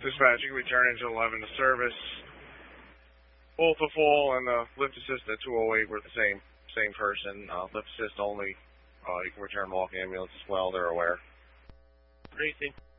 Dispatch, you can return engine 11 to service. Full to full, and the lift assist at 208 were the same person. Lift assist only. You can return walk ambulance as well. They're aware. Racing.